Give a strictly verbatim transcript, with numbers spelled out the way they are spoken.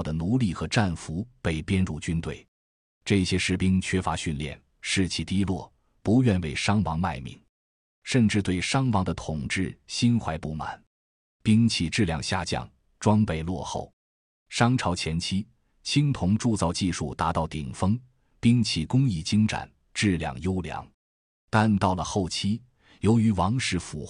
的奴隶和战俘被编入军队。这些士兵缺乏训练，士气低落，不愿为商王卖命，甚至对商王的统治心怀不满。兵器质量下降，装备落后。商朝前期，青铜铸造技术达到顶峰，兵器工艺精湛，质量优良。但到了后期，由于王室腐